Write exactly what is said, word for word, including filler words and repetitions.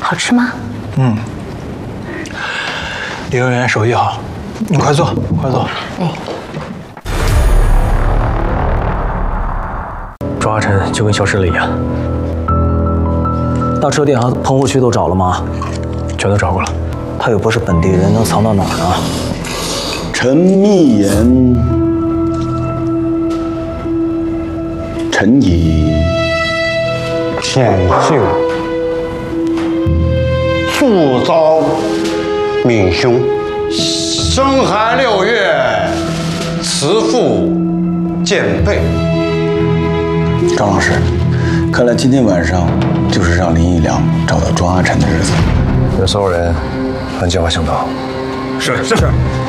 好吃吗？ 嗯，李文员手艺好，你快坐，快坐。 哎， 庄阿晨就跟消失了一样。大车店和棚户区都找了吗？全都找过了。他又不是本地人，能藏到哪儿呢？ 陈密言，臣以显性素遭敏凶，生寒六月，慈父见背。 张老师，看来今天晚上就是让林一良找到庄阿晨的日子。 你们所有人按计划行动。 是是。